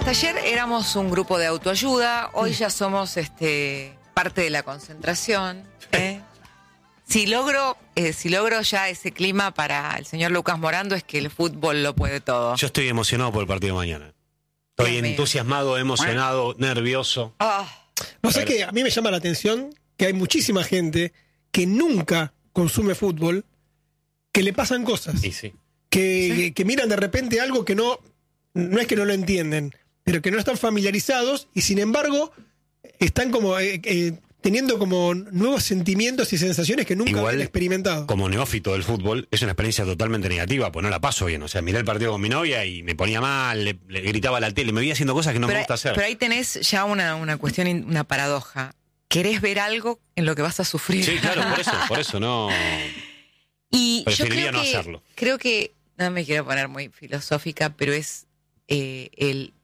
Hasta ayer éramos un grupo de autoayuda, hoy ya somos parte de la concentración. Si logro ya ese clima para el señor Lucas Morando es que el fútbol lo puede todo. Yo estoy emocionado por el partido de mañana. Estoy entusiasmado, emocionado, nervioso. No sé qué, a mí me llama la atención que hay muchísima gente que nunca consume fútbol, que le pasan cosas. Sí. Que miran de repente algo que no es que no lo entienden, pero que no están familiarizados y sin embargo están como teniendo como nuevos sentimientos y sensaciones que nunca habían experimentado. Como neófito del fútbol, es una experiencia totalmente negativa, pues no la paso bien. O sea, miré el partido con mi novia y me ponía mal, le gritaba a la tele, me veía haciendo cosas que no me gusta hacer. Pero ahí tenés ya una cuestión, una paradoja. Querés ver algo en lo que vas a sufrir. Sí, claro, por eso no. Y preferiría no hacerlo. Creo que, no me quiero poner muy filosófica, pero es el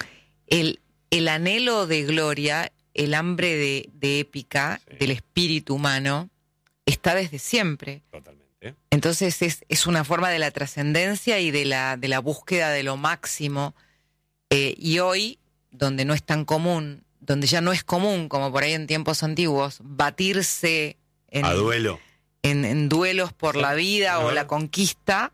anhelo de gloria, el hambre de épica, sí, del espíritu humano, está desde siempre. Totalmente. Entonces es una forma de la trascendencia y de la búsqueda de lo máximo. Y hoy, donde no es tan común, donde ya no es común, como por ahí en tiempos antiguos, batirse a duelo. En duelos por la vida o la conquista,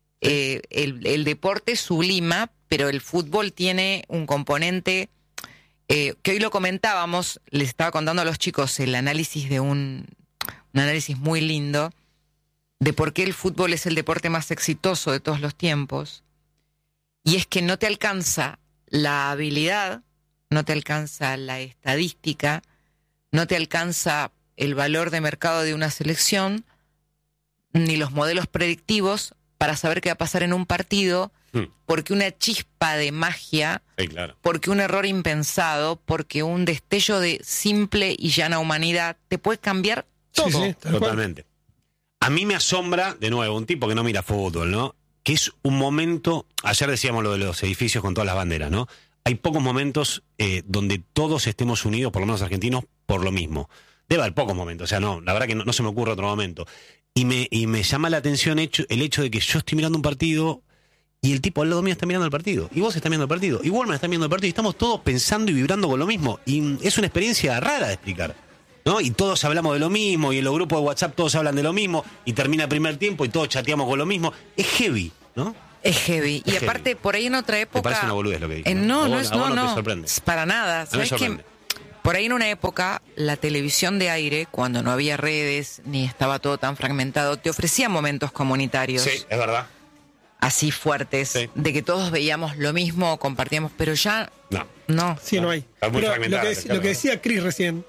el deporte sublima, pero el fútbol tiene un componente que hoy lo comentábamos, les estaba contando a los chicos el análisis de un análisis muy lindo de por qué el fútbol es el deporte más exitoso de todos los tiempos, y es que no te alcanza la habilidad, no te alcanza la estadística, no te alcanza el valor de mercado de una selección, ni los modelos predictivos para saber qué va a pasar en un partido, porque una chispa de magia, sí, claro, porque un error impensado, porque un destello de simple y llana humanidad te puede cambiar todo. Sí, totalmente. A mí me asombra, de nuevo, un tipo que no mira fútbol, ¿no? Que es un momento, ayer decíamos lo de los edificios con todas las banderas, ¿no? Hay pocos momentos donde todos estemos unidos, por lo menos argentinos, por lo mismo. Debe haber pocos momentos, o sea, no, la verdad que no se me ocurre otro momento. Y me llama la atención el hecho de que yo estoy mirando un partido y el tipo al lado mío está mirando el partido, y vos estás mirando el partido, y Wolman está mirando el partido, y estamos todos pensando y vibrando con lo mismo. Y es una experiencia rara de explicar, ¿no? Y todos hablamos de lo mismo, y en los grupos de WhatsApp todos hablan de lo mismo, y termina el primer tiempo y todos chateamos con lo mismo. Es heavy, ¿no? Es heavy. Y aparte, por ahí en otra época... Me parece una boludez lo que dije. No te sorprende. Para nada. ¿Sabes qué? Por ahí en una época, la televisión de aire, cuando no había redes, ni estaba todo tan fragmentado, te ofrecía momentos comunitarios. Sí, es verdad. Así fuertes, sí, de que todos veíamos lo mismo, compartíamos, pero ya... No. Sí, no hay. Pero lo que decía Chris recién...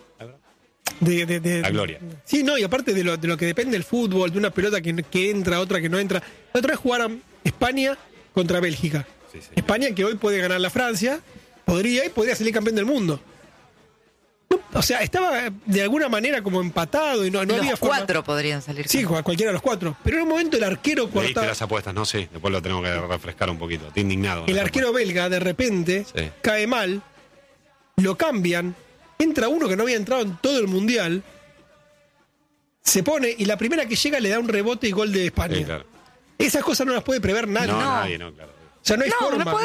la gloria. Sí, no, y aparte de lo que depende del fútbol, de una pelota que entra, otra que no entra. La otra vez jugaron España contra Bélgica. Sí. España, que hoy puede ganar la Francia, podría salir campeón del mundo. O sea, estaba de alguna manera como empatado y no había forma. 4 podrían salir. Sí, cualquiera de los 4. Pero en un momento el arquero Leíste las apuestas, ¿no? Sí, después lo tenemos que refrescar un poquito. Estoy indignado. El arquero belga de repente cae mal, lo cambian, entra uno que no había entrado en todo el mundial, se pone y la primera que llega le da un rebote y gol de España. Sí, claro. Esas cosas no las puede prever nadie. Nadie, claro. O sea, no hay forma. No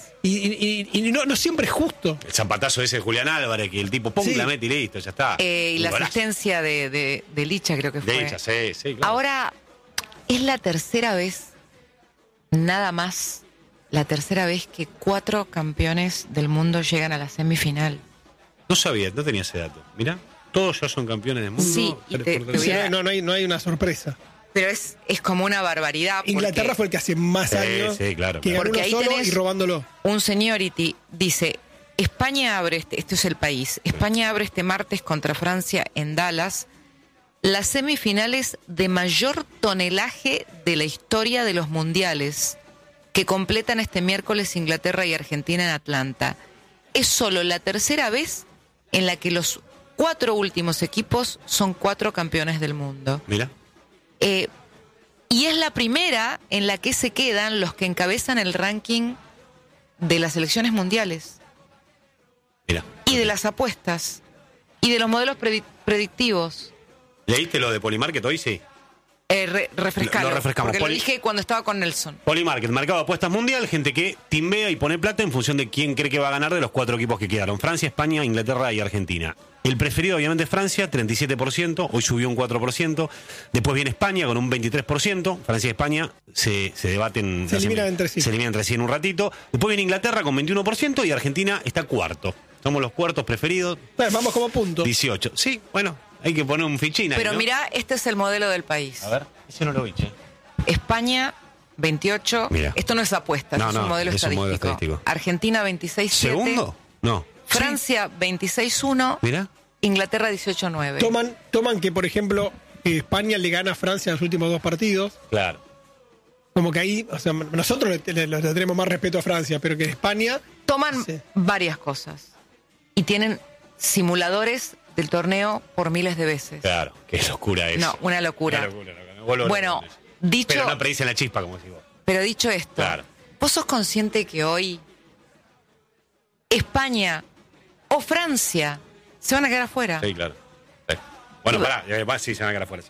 y no siempre es justo. El zapatazo ese de Julián Álvarez, que el tipo la mete y listo, ya está. Y la asistencia de Licha, creo que fue. De Licha, sí, claro. Ahora, es la tercera vez, nada más, la tercera vez que 4 campeones del mundo llegan a la semifinal. No sabía, no tenía ese dato. Mirá, todos ya son campeones del mundo. Sí, no hay una sorpresa. Pero es como una barbaridad. Inglaterra fue el que hace más años claro, que ganó porque solo y robándolo. Un seniority dice, España abre, esto es el país, España abre este martes contra Francia en Dallas las semifinales de mayor tonelaje de la historia de los mundiales, que completan este miércoles Inglaterra y Argentina en Atlanta. Es solo la tercera vez en la que los 4 últimos equipos son 4 campeones del mundo. Mira. Y es la primera en la que se quedan los que encabezan el ranking de las selecciones mundiales. Mira. Y de las apuestas. Y de los modelos predictivos. ¿Leíste lo de Polymarket hoy? Sí. Refrescalo, Lo refrescamos. porque lo dije cuando estaba con Nelson. Polymarket, mercado de apuestas mundial, gente que timbea y pone plata en función de quién cree que va a ganar de los 4 equipos que quedaron: Francia, España, Inglaterra y Argentina. El preferido obviamente es Francia, 37%, hoy subió un 4%. Después viene España con un 23%. Francia y España se debaten. Se eliminan entre sí. Se eliminan entre sí en un ratito. Después viene Inglaterra con 21% y Argentina está cuarto. Somos los cuartos preferidos. Vamos como punto. 18. Sí, bueno, hay que poner un fichín ahí, Pero ¿no? mirá, este es el modelo del país. A ver, ese no lo vi, che. España, 28. Mira. Esto no es apuesta, No, es un no, modelo es un modelo estadístico. estadístico. Argentina, 26-7. ¿Segundo? No. Francia, 26-1. Mira. Inglaterra, 18-9. Toman que, por ejemplo, España le gana a Francia en los últimos 2 partidos. Claro. Como que ahí, o sea, nosotros le tenemos más respeto a Francia, pero que España... Toman Sí. varias cosas. Y tienen simuladores del torneo por miles de veces. Claro, qué locura es. No, una locura. Una locura. Me vuelvo loco Bueno, con eso. dicho, Pero no predicen la chispa, como decís vos. pero dicho esto, Claro. ¿vos sos consciente que hoy España o Francia se van a quedar afuera? Sí, claro. Sí. Bueno, pará, sí, se van a quedar afuera. Sí.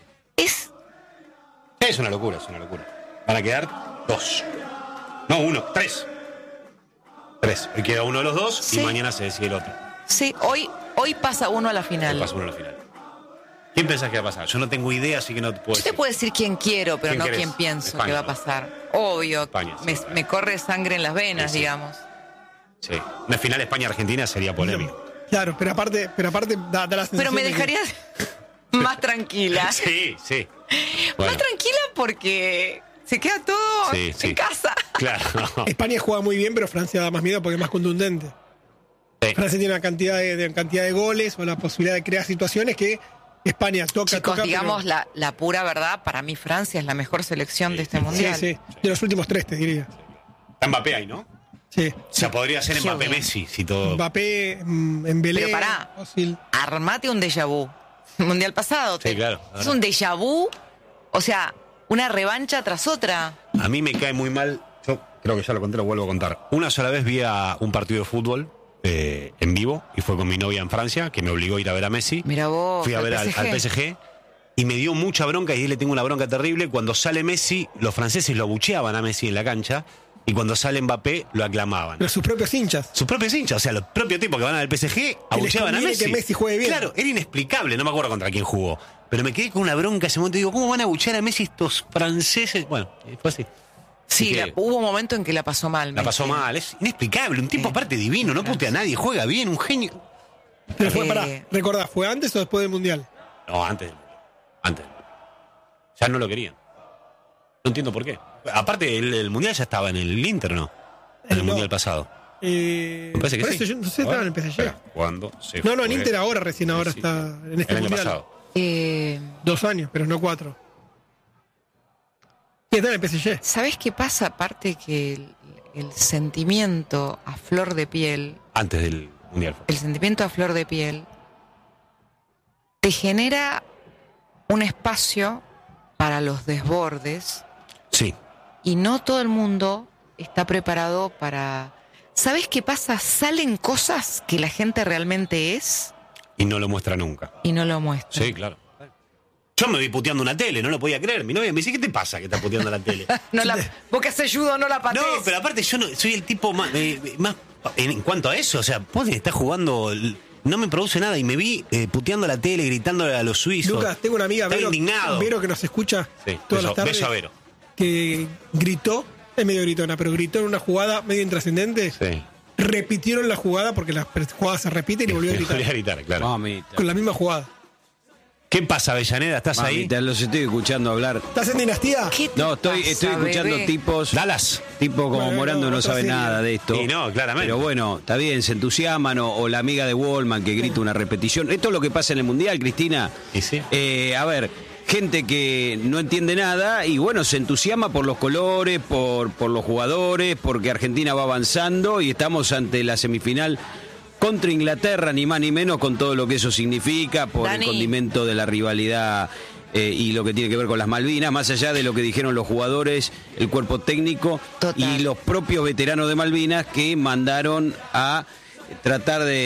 Es una locura, es una locura. Van a quedar 2. No, 1, 3. 3. Hoy queda uno de los 2 Sí. y mañana se decide el otro. Sí, hoy pasa uno a la final. Pasa uno a la final. ¿Quién pensás que va a pasar? Yo no tengo idea, así que no te puedo Yo te decir. puedo decir quién quiero, pero ¿Quién no querés? quién pienso España, que va a ¿no? pasar. Obvio, España, sí. me corre sangre en las venas, Sí, sí. digamos. Sí. Una final España-Argentina sería polémico. Claro, pero aparte da la sensación Pero me de que- dejarías más tranquila. Sí, sí. Más Bueno, tranquila porque se queda todo Sí, sí. en casa. claro. España juega muy bien, pero Francia da más miedo porque es más contundente. Sí. Francia tiene una cantidad de goles o la posibilidad de crear situaciones que España toca, Chicos, digamos pero- la pura verdad, para mí Francia es la mejor selección de este Sí, mundial. sí. De los últimos 3, te diría. Está Mbappé ahí, ¿no? Sí. O sea, podría ser Qué Mbappé bien. Messi, si todo. Mbappé, Embelé, Pero pará. Özil. Armate un déjà vu. Mundial pasado. Sí, claro. Es un déjà vu, o sea, una revancha tras otra. A mí me cae muy mal. Yo creo que ya lo conté, lo vuelvo a contar. Una sola vez vi a un partido de fútbol en vivo y fue con mi novia en Francia, que me obligó a ir a ver a Messi. Mira vos. Fui a al ver al PSG y me dio mucha bronca, y ahí le tengo una bronca terrible. Cuando sale Messi, los franceses lo abucheaban a Messi en la cancha, y cuando sale Mbappé, lo aclamaban. Pero sus propios hinchas. Sus propios hinchas, o sea, los propios tipos que van al PSG abucheaban a conviene Messi. que Messi juegue bien. Claro, era inexplicable, no me acuerdo contra quién jugó. Pero me quedé con una bronca ese momento y digo, ¿cómo van a abuchear a Messi estos franceses? Bueno, fue así. Sí, Así que hubo un momento en que la pasó mal. la pasó Messi. mal, es inexplicable. Un tipo Sí. aparte divino, no putea a nadie, juega bien, un genio. Pero fue, Eh. pará, recordá, ¿fue antes o después del Mundial? No, antes. Ya no lo querían. No entiendo por qué. Aparte, el Mundial ya estaba en el Inter, ¿no? En el No. Mundial pasado. Me Me parece que por sí. eso yo no sé si estaba en el PSG. Espera, ¿cuándo se No, en fue? Inter ahora, recién ahora Sí. está en este El año Mundial. pasado. 2 años, pero no 4. Sí, está en el PSG. ¿Sabés qué pasa? Aparte que el sentimiento a flor de piel, Antes del Mundial. el sentimiento a flor de piel, te genera un espacio para los desbordes Sí. y no todo el mundo está preparado para... ¿Sabés qué pasa? Salen cosas que la gente realmente es Y no lo muestra nunca. y no lo muestra. Sí, claro. Yo me vi puteando una tele, no lo podía creer. Mi novia me dice, ¿qué te pasa que estás puteando la tele? No la, vos que haces judo, no la patees. No, pero aparte yo no soy el tipo más en cuanto a eso, o sea, vos estás jugando, no me produce nada y me vi puteando la tele, gritándole a los suizos. Lucas, tengo una amiga, Estaba indignado. Vero que nos escucha Sí, todas las tardes. beso a Vero. Que gritó, es medio gritona, pero gritó en una jugada medio intrascendente. Sí. Repitieron la jugada porque las jugadas se repiten y volvió a gritar. Volví a gritar, claro. Mamita. Con la misma jugada. ¿Qué pasa, Avellaneda? ¿Estás ahí? Mamita, los estoy escuchando hablar. ¿Estás en dinastía? ¿Qué te No, estoy pasa, escuchando bebé? tipos. Dallas. Tipo como Bueno, Morando no otra sabe serie. nada de esto. Sí, no, claramente. Pero bueno, está bien, se entusiasman o la amiga de Wallman que grita una repetición. Esto es lo que pasa en el Mundial, Cristina. Y sí. A ver, gente que no entiende nada y bueno, se entusiasma por los colores, por los jugadores, porque Argentina va avanzando y estamos ante la semifinal contra Inglaterra, ni más ni menos, con todo lo que eso significa, por Dani. el condimento de la rivalidad y lo que tiene que ver con las Malvinas, más allá de lo que dijeron los jugadores, el cuerpo técnico Total. y los propios veteranos de Malvinas que mandaron a tratar de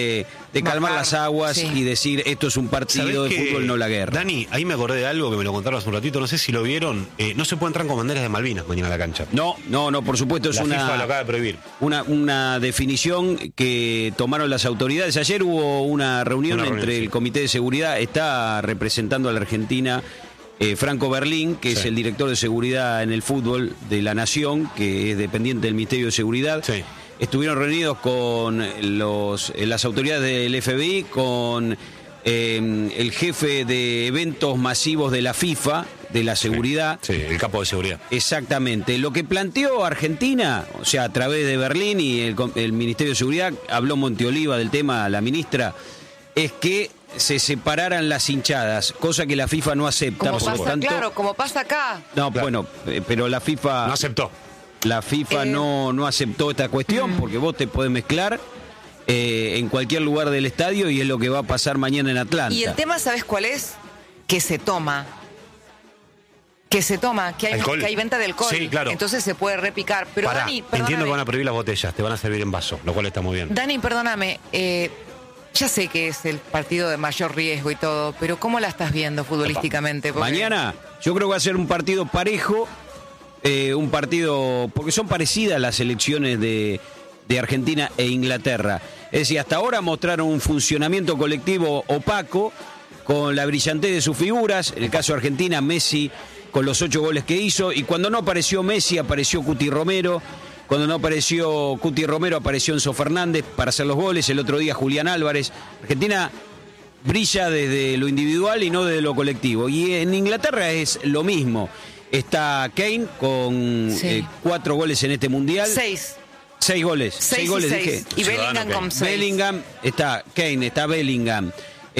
calmar las aguas sí. y decir esto es un partido de fútbol, no la guerra. Dani, ahí me acordé de algo que me lo contaron hace un ratito, no sé si lo vieron. No se puede entrar con banderas de Malvinas mañana a la cancha. No, por supuesto, es La FIFA lo acaba de prohibir. una definición que tomaron las autoridades. Ayer hubo una reunión entre el Comité de Seguridad, está representando a la Argentina Franco Berlín, que es el director de seguridad en el fútbol de la Nación, que es dependiente del Ministerio de Seguridad. Sí. Estuvieron reunidos con las autoridades del FBI, con el jefe de eventos masivos de la FIFA, de la seguridad. Sí, el capo de seguridad. Exactamente. Lo que planteó Argentina, o sea, a través de Berlín y el Ministerio de Seguridad, habló Monteoliva del tema, la ministra, es que se separaran las hinchadas, cosa que la FIFA no acepta. Como pasa acá. No, claro. Bueno, pero la FIFA... No aceptó. La FIFA no aceptó esta cuestión porque vos te podés mezclar en cualquier lugar del estadio y es lo que va a pasar mañana en Atlanta. Y el tema, ¿sabes cuál es? Que se toma, que hay venta de alcohol. Sí, claro. Entonces se puede repicar. Pero Pará, Dani, perdóname. entiendo que van a prohibir las botellas, te van a servir en vaso, lo cual está muy bien. Dani, perdóname, ya sé que es el partido de mayor riesgo y todo, pero ¿cómo la estás viendo futbolísticamente? Porque... Mañana yo creo que va a ser un partido parejo, un partido, porque son parecidas las elecciones de Argentina e Inglaterra. Es decir, hasta ahora mostraron un funcionamiento colectivo opaco, con la brillantez de sus figuras. En el caso de Argentina, Messi con los 8 goles que hizo, y cuando no apareció Messi, apareció Cuti Romero. Cuando no apareció Cuti Romero, apareció Enzo Fernández para hacer los goles. El otro día Julián Álvarez. Argentina brilla desde lo individual y no desde lo colectivo. Y en Inglaterra es lo mismo. Está Kane con 4 goles en este mundial. 6 goles. 6 goles, dije. Y Bellingham con 6. Bellingham, está Kane, está Bellingham.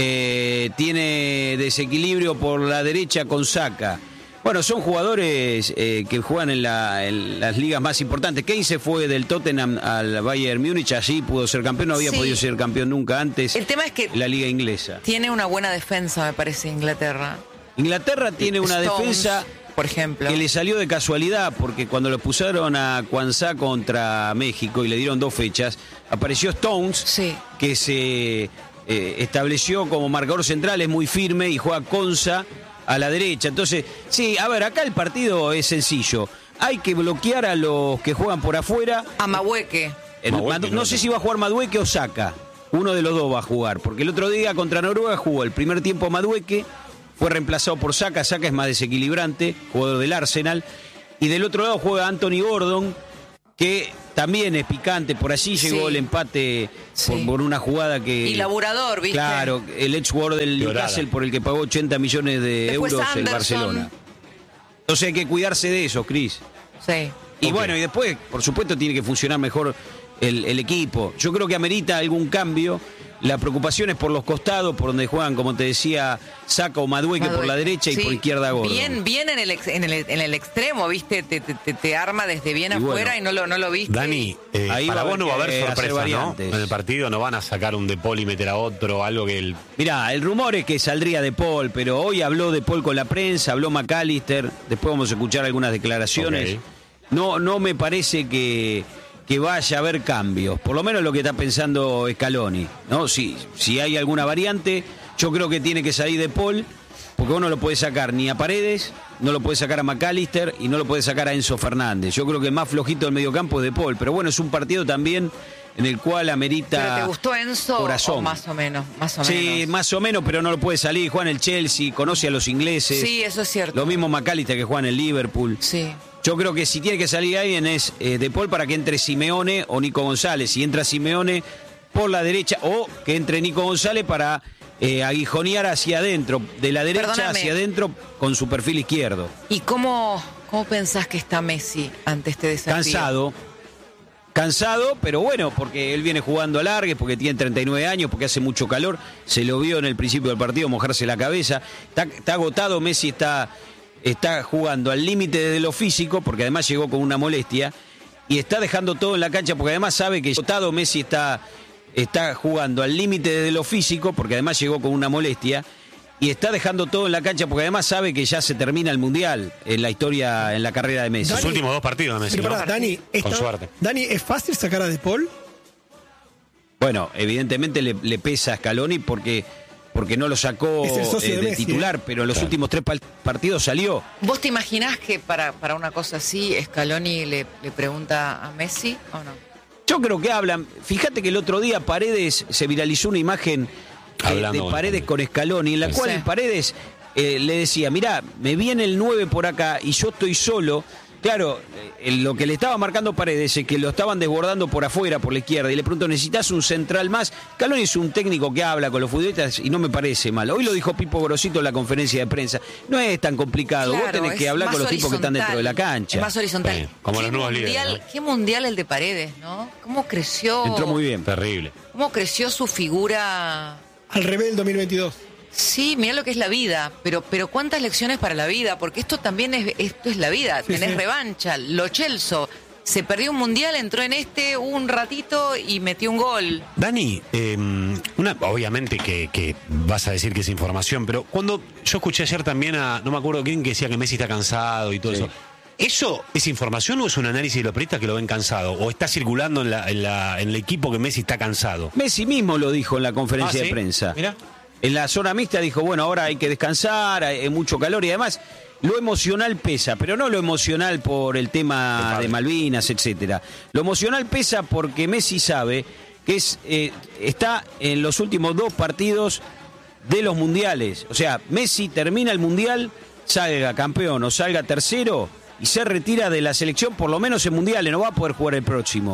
Tiene desequilibrio por la derecha con Saka. Bueno, son jugadores que juegan en las ligas más importantes. Kane se fue del Tottenham al Bayern Múnich, allí pudo ser campeón, no había podido ser campeón nunca antes. El tema es que la liga inglesa tiene una buena defensa, me parece, Inglaterra. Inglaterra tiene una defensa, por ejemplo, que le salió de casualidad, porque cuando lo pusieron a Kwanzaa contra México y le dieron 2 fechas, apareció Stones, que se estableció como marcador central, es muy firme y juega Konsa a la derecha. Entonces, sí, a ver, acá el partido es sencillo. Hay que bloquear a los que juegan por afuera. A Madueke. No sé si va a jugar Madueke o Saka. Uno de los dos va a jugar, porque el otro día contra Noruega jugó el primer tiempo Madueke, fue reemplazado por Saka. Saka es más desequilibrante, jugador del Arsenal. Y del otro lado juega Anthony Gordon, que también es picante. Por allí llegó el empate por una jugada que... Y laburador, ¿viste? Claro, el ex jugador del Newcastle por el que pagó 80 millones de euros el Barcelona. Entonces hay que cuidarse de eso, Cris. Sí. Y bueno, y después, por supuesto, tiene que funcionar mejor el equipo. Yo creo que amerita algún cambio. La preocupación es por los costados, por donde juegan, como te decía, Saka o Madueke por la derecha y por izquierda Gordon. Bien en el extremo, ¿viste? Te arma desde bien afuera y no lo viste. Dani, ahí para vos no va a haber sorpresa, ¿no? En el partido no van a sacar un De Paul y meter a otro, algo que el... Mirá, el rumor es que saldría De Paul, pero hoy habló De Paul con la prensa, habló McAllister, después vamos a escuchar algunas declaraciones. No me parece que vaya a haber cambios, por lo menos lo que está pensando Scaloni, ¿no? Si hay alguna variante, yo creo que tiene que salir De Paul, porque vos no lo podés sacar ni a Paredes, no lo podés sacar a McAllister y no lo podés sacar a Enzo Fernández. Yo creo que el más flojito del mediocampo es De Paul, pero bueno, es un partido también en el cual amerita... ¿Pero te gustó Enzo corazón. O más o menos? Sí, más o menos, pero no lo puede salir. Juega en el Chelsea, conoce a los ingleses. Sí, eso es cierto. Lo mismo McAllister, que juega en el Liverpool. Sí. Yo creo que si tiene que salir alguien es De Paul para que entre Simeone o Nico González. Si entra Simeone por la derecha, o que entre Nico González para aguijonear hacia adentro, de la derecha hacia adentro con su perfil izquierdo. ¿Y cómo pensás que está Messi ante este desafío? Cansado, pero bueno, porque él viene jugando a largues, porque tiene 39 años, porque hace mucho calor. Se lo vio en el principio del partido mojarse la cabeza. Está agotado, Messi está jugando al límite desde lo físico, porque además llegó con una molestia, y está dejando todo en la cancha, porque además sabe que agotado Messi está jugando al límite desde lo físico, porque además llegó con una molestia, y está dejando todo en la cancha, porque además sabe que ya se termina el Mundial en la historia, en la carrera de Messi. Los últimos 2 partidos de Messi, ¿no? Dani, con suerte. Dani, ¿es fácil sacar a De Paul? Bueno, evidentemente le pesa a Scaloni porque no lo sacó Es el socio de de Messi, titular, pero en los últimos 3 partidos salió. ¿Vos te imaginás que para una cosa así Scaloni le pregunta a Messi o no? Yo creo que hablan. Fíjate que el otro día Paredes se viralizó una imagen de Paredes con Scaloni, en la cual Sí. Paredes le decía, mirá, me viene el 9 por acá y yo estoy solo. Claro, lo que le estaba marcando Paredes es que lo estaban desbordando por afuera, por la izquierda, y le preguntó, ¿necesitas un central más? Scaloni es un técnico que habla con los futbolistas y no me parece mal. Hoy lo dijo Pipo Grosito en la conferencia de prensa. No es tan complicado, Claro, vos tenés que es hablar más con los tipos que están dentro de la cancha. Es más horizontal. Sí, como los nuevos líderes, ¿no? Qué mundial el de Paredes, ¿no? ¿Cómo creció? Entró muy bien. Terrible. ¿Cómo creció su figura? Al revés del 2022. Sí, mira lo que es la vida, pero cuántas lecciones para la vida, porque esto también esto es la vida, Sí, tenés sí. revancha. Lo Chelsea se perdió un mundial, entró en un ratito y metió un gol. Dani, obviamente que vas a decir que es información, pero cuando yo escuché ayer también no me acuerdo quién que decía que Messi está cansado y todo Sí. eso. ¿Eso es información o es un análisis de los periodistas que lo ven cansado? ¿O está circulando en el equipo que Messi está cansado? Messi mismo lo dijo en la conferencia ¿Ah, sí? de prensa. Mira. En la zona mixta dijo, bueno, ahora hay que descansar, hay mucho calor y además lo emocional pesa, pero no lo emocional por el tema de Malvinas, etcétera. Lo emocional pesa porque Messi sabe que está en los últimos 2 partidos de los mundiales. O sea, Messi termina el mundial, salga campeón o salga tercero y se retira de la selección, por lo menos en mundiales, no va a poder jugar el próximo.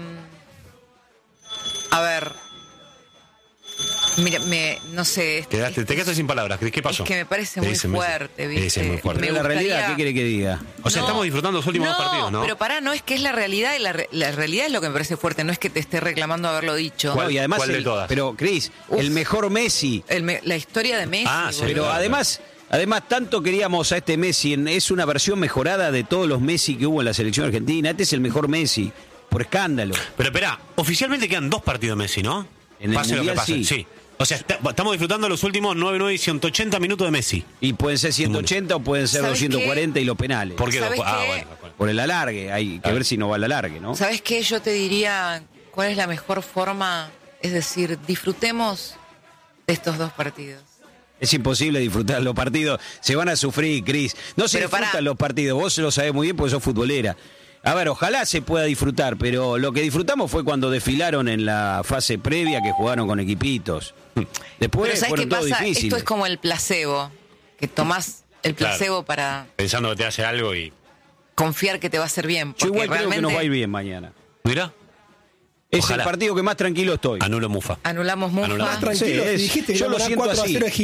A ver, mira, no sé. Te quedaste sin palabras. ¿Qué pasó? Es que me parece Te muy dice Messi. fuerte, ¿viste? Sí, muy fuerte. Me Pero la realidad, gustaría- ¿qué quiere que diga? O sea, No, estamos disfrutando los últimos 2 partidos, ¿no? pero pará, no es que es la realidad y la realidad es lo que me parece fuerte, no es que te esté reclamando haberlo dicho. ¿Cuál? No, y además de todas? Pero, Cris, Uf. el mejor Messi. La historia de Messi. Ah, sí, boludo. Pero claro, además, tanto queríamos a este Messi, es una versión mejorada de todos los Messi que hubo en la selección argentina. Este es el mejor Messi, por escándalo. Pero espera, oficialmente quedan 2 partidos Messi, ¿no? En el Pase lo que Mundial, pase. sí. O sea, estamos disfrutando los últimos 9 y 180 minutos de Messi. Y pueden ser 180 o pueden ser ¿Sabes 240 y los penales. ¿Por qué? ¿Sabes qué? Bueno. Por el alargue, hay que ver si no va al alargue, ¿no? ¿Sabes qué? Yo te diría, ¿cuál es la mejor forma? Es decir, disfrutemos de estos 2 partidos. Es imposible disfrutar los partidos. Se van a sufrir, Cris. No se Pero disfrutan pará. los partidos. Vos lo sabés muy bien porque sos futbolera. A ver, ojalá se pueda disfrutar, pero lo que disfrutamos fue cuando desfilaron en la fase previa que jugaron con equipitos. Después Pero ¿sabes qué fueron todos pasa? difíciles. Esto es como el placebo, que tomás el placebo para Pensando que te hace algo y... confiar que te va a hacer bien. Yo Porque igual creo que realmente nos va a ir bien mañana. Mira, Es Ojalá. el partido que más tranquilo estoy. anulo Mufa. anulamos Mufa. Anulamos. Tranquilo, Sí, si dijiste que yo iba a lo ganar siento 4-0 así. Egipto.